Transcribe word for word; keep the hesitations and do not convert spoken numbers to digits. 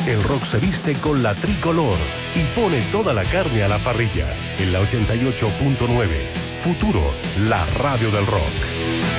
El rock se viste con la tricolor y pone toda la carne a la parrilla. En la ochenta y ocho punto nueve. Futuro, la radio del rock.